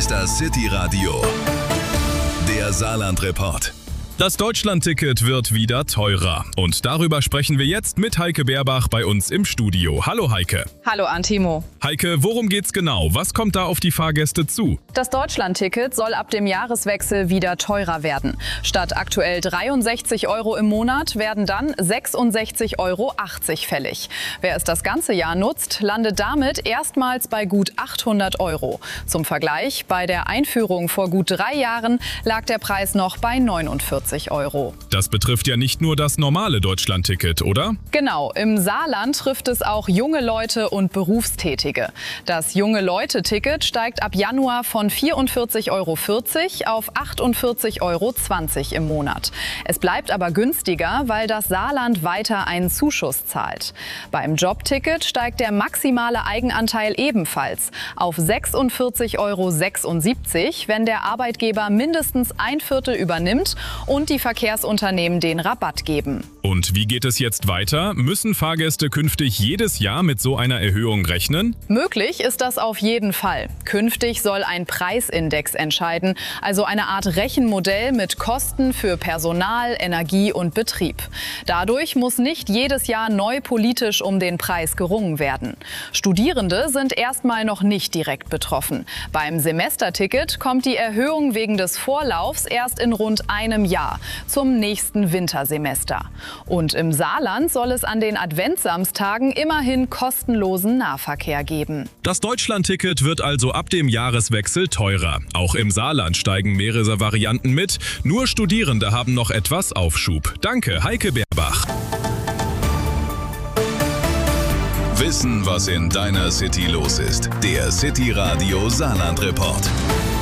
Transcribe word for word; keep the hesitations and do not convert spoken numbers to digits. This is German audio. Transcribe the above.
ist das City Radio, der Saarland-Report. Das Deutschland-Ticket wird wieder teurer. Und darüber sprechen wir jetzt mit Heike Beerbach bei uns im Studio. Hallo Heike. Hallo Antimo. Heike, worum geht's genau? Was kommt da auf die Fahrgäste zu? Das Deutschland-Ticket soll ab dem Jahreswechsel wieder teurer werden. Statt aktuell dreiundsechzig Euro im Monat werden dann sechsundsechzig Euro achtzig fällig. Wer es das ganze Jahr nutzt, landet damit erstmals bei gut achthundert Euro. Zum Vergleich, bei der Einführung vor gut drei Jahren lag der Preis noch bei neunundvierzig Euro. Das betrifft ja nicht nur das normale Deutschland-Ticket, oder? Genau, im Saarland trifft es auch junge Leute und Berufstätige. Das Junge-Leute-Ticket steigt ab Januar von vierundvierzig Euro vierzig auf achtundvierzig Euro zwanzig im Monat. Es bleibt aber günstiger, weil das Saarland weiter einen Zuschuss zahlt. Beim Jobticket steigt der maximale Eigenanteil ebenfalls auf sechsundvierzig Euro sechsundsiebzig, wenn der Arbeitgeber mindestens ein Viertel übernimmt und die Verkehrsunternehmen den Rabatt geben. Und wie geht es jetzt weiter? Müssen Fahrgäste künftig jedes Jahr mit so einer Erhöhung rechnen? Möglich ist das auf jeden Fall. Künftig soll ein Preisindex entscheiden, also eine Art Rechenmodell mit Kosten für Personal, Energie und Betrieb. Dadurch muss nicht jedes Jahr neu politisch um den Preis gerungen werden. Studierende sind erstmal noch nicht direkt betroffen. Beim Semesterticket kommt die Erhöhung wegen des Vorlaufs erst in rund einem Jahr, zum nächsten Wintersemester. Und im Saarland soll es an den Adventssamstagen immerhin kostenlosen Nahverkehr geben. Das Deutschland-Ticket wird also ab dem Jahreswechsel teurer. Auch im Saarland steigen mehrere Varianten mit. Nur Studierende haben noch etwas Aufschub. Danke, Heike Beerbach. Wissen, was in deiner City los ist. Der City Radio Saarland-Report.